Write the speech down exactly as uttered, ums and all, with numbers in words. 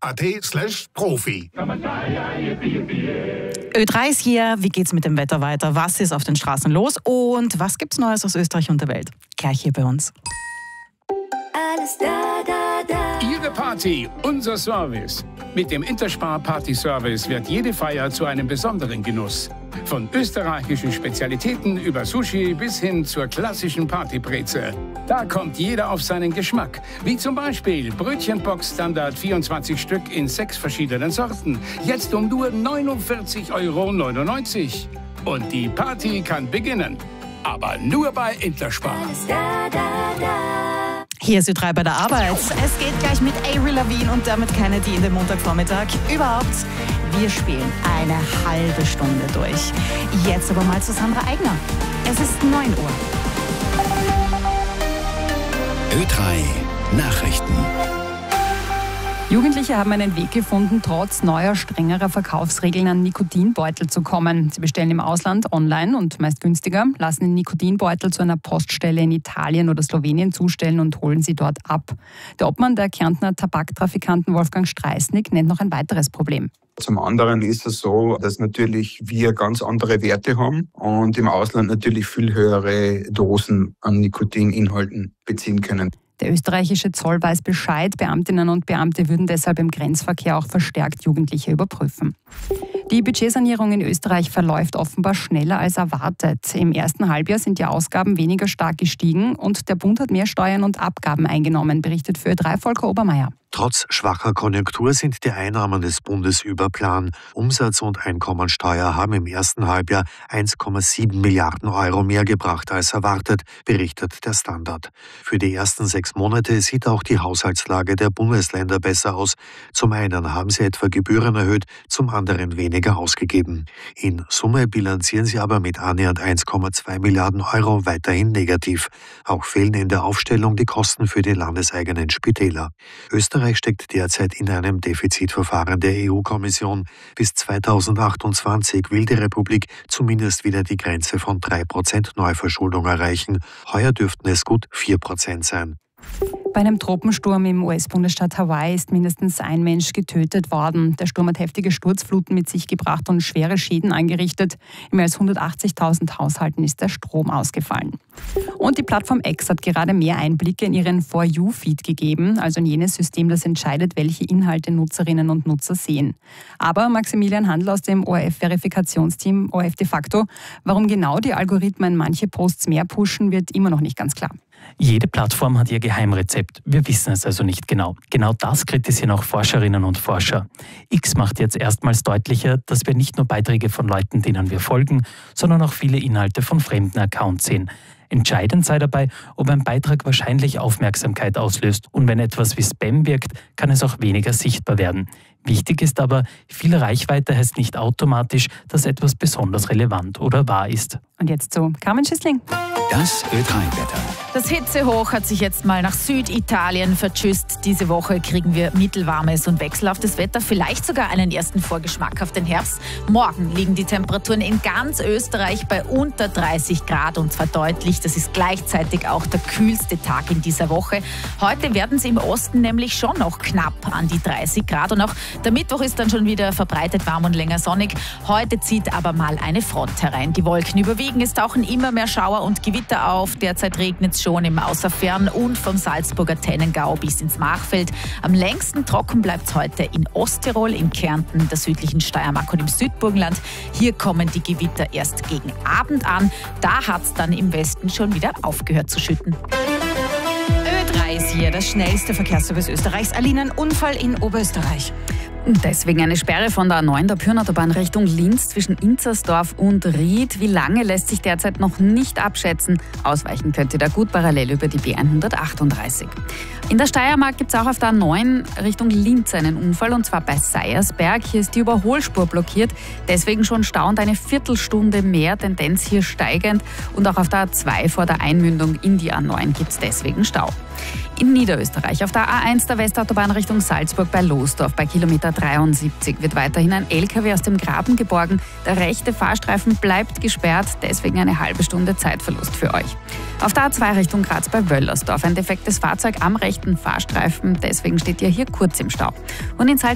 at slash Profi. Ö drei ist hier. Wie geht's mit dem Wetter weiter? Was ist auf den Straßen los? Und was gibt's Neues aus Österreich und der Welt? Gleich hier bei uns. Alles da, da, da. Ihre Party, unser Service. Mit dem Interspar Party Service wird jede Feier zu einem besonderen Genuss. Von österreichischen Spezialitäten über Sushi bis hin zur klassischen Partybreze. Da kommt jeder auf seinen Geschmack. Wie zum Beispiel Brötchenbox Standard vierundzwanzig Stück in sechs verschiedenen Sorten. Jetzt um nur neunundvierzig Euro neunundneunzig. Und die Party kann beginnen. Aber nur bei Interspar. Da, da, da. Hier ist Ö drei bei der Arbeit. Es geht gleich mit Avril Lavigne und damit Kennedy in den Montagvormittag. Überhaupt, wir spielen eine halbe Stunde durch. Jetzt aber mal zu Sandra Eigner. Es ist neun Uhr. Ö drei Nachrichten. Jugendliche haben einen Weg gefunden, trotz neuer, strengerer Verkaufsregeln an Nikotinbeutel zu kommen. Sie bestellen im Ausland online und meist günstiger, lassen den Nikotinbeutel zu einer Poststelle in Italien oder Slowenien zustellen und holen sie dort ab. Der Obmann der Kärntner Tabaktrafikanten Wolfgang Streisnig nennt noch ein weiteres Problem. Zum anderen ist es so, dass natürlich wir ganz andere Werte haben und im Ausland natürlich viel höhere Dosen an Nikotininhalten beziehen können. Der österreichische Zoll weiß Bescheid. Beamtinnen und Beamte würden deshalb im Grenzverkehr auch verstärkt Jugendliche überprüfen. Die Budgetsanierung in Österreich verläuft offenbar schneller als erwartet. Im ersten Halbjahr sind die Ausgaben weniger stark gestiegen und der Bund hat mehr Steuern und Abgaben eingenommen, berichtet für Ö drei Volker Obermeier. Trotz schwacher Konjunktur sind die Einnahmen des Bundes über Plan. Umsatz- und Einkommensteuer haben im ersten Halbjahr eins Komma sieben Milliarden Euro mehr gebracht als erwartet, berichtet der Standard. Für die ersten sechs Monate sieht auch die Haushaltslage der Bundesländer besser aus. Zum einen haben sie etwa Gebühren erhöht, zum anderen weniger ausgegeben. In Summe bilanzieren sie aber mit annähernd eins Komma zwei Milliarden Euro weiterhin negativ. Auch fehlen in der Aufstellung die Kosten für die landeseigenen Spitäler. Österreich steckt derzeit in einem Defizitverfahren der E U-Kommission. Bis zweitausendachtundzwanzig will die Republik zumindest wieder die Grenze von drei Prozent Neuverschuldung erreichen. Heuer dürften es gut vier Prozent sein. Bei einem Tropensturm im U S-Bundesstaat Hawaii ist mindestens ein Mensch getötet worden. Der Sturm hat heftige Sturzfluten mit sich gebracht und schwere Schäden angerichtet. In mehr als hundertachtzigtausend Haushalten ist der Strom ausgefallen. Und die Plattform X hat gerade mehr Einblicke in ihren For You-Feed gegeben, also in jenes System, das entscheidet, welche Inhalte Nutzerinnen und Nutzer sehen. Aber Maximilian Handl aus dem O R F-Verifikationsteam O R F de facto, warum genau die Algorithmen manche Posts mehr pushen, wird immer noch nicht ganz klar. Jede Plattform hat ihr Geheimrezept. Wir wissen es also nicht genau. Genau das kritisieren auch Forscherinnen und Forscher. X macht jetzt erstmals deutlicher, dass wir nicht nur Beiträge von Leuten, denen wir folgen, sondern auch viele Inhalte von fremden Accounts sehen. Entscheidend sei dabei, ob ein Beitrag wahrscheinlich Aufmerksamkeit auslöst. Und wenn etwas wie Spam wirkt, kann es auch weniger sichtbar werden. Wichtig ist aber, viel Reichweite heißt nicht automatisch, dass etwas besonders relevant oder wahr ist. Und jetzt zu Carmen Schissling. Das Ö drei Wetter. Das Hitzehoch hat sich jetzt mal nach Süditalien vertschüsst. Diese Woche kriegen wir mittelwarmes und wechselhaftes Wetter, vielleicht sogar einen ersten Vorgeschmack auf den Herbst. Morgen liegen die Temperaturen in ganz Österreich bei unter dreißig Grad und zwar deutlich. Das ist gleichzeitig auch der kühlste Tag in dieser Woche. Heute werden sie im Osten nämlich schon noch knapp an die dreißig Grad und auch der Mittwoch ist dann schon wieder verbreitet warm und länger sonnig. Heute zieht aber mal eine Front herein. Die Wolken überwiegen, es tauchen immer mehr Schauer und Gewitter auf. Derzeit regnet es schon im Außerfern und vom Salzburger Tennengau bis ins Machfeld. Am längsten trocken bleibt es heute in Osttirol, in Kärnten, der südlichen Steiermark und im Südburgenland. Hier kommen die Gewitter erst gegen Abend an. Da hat es dann im Westen schon wieder aufgehört zu schütten. Ö drei ist hier, das schnellste Verkehrsservice Österreichs. Alina, ein Unfall in Oberösterreich. Deswegen eine Sperre von der A neun, der Pyrnautobahn Richtung Linz zwischen Inzersdorf und Ried. Wie lange lässt sich derzeit noch nicht abschätzen. Ausweichen könnt ihr da gut parallel über die B hundertachtunddreißig. In der Steiermark gibt es auch auf der A neun Richtung Linz einen Unfall und zwar bei Seiersberg. Hier ist die Überholspur blockiert, deswegen schon Stau und eine Viertelstunde mehr, Tendenz hier steigend. Und auch auf der A zwei vor der Einmündung in die A neun gibt es deswegen Stau. In Niederösterreich auf der A eins der Westautobahn Richtung Salzburg bei Losdorf bei Kilometer dreiundsiebzig wird weiterhin ein L K W aus dem Graben geborgen. Der rechte Fahrstreifen bleibt gesperrt, deswegen eine halbe Stunde Zeitverlust für euch. Auf der A zwei Richtung Graz bei Wöllersdorf ein defektes Fahrzeug am rechten Fahrstreifen, deswegen steht ihr hier kurz im Stau. Und in Salzburg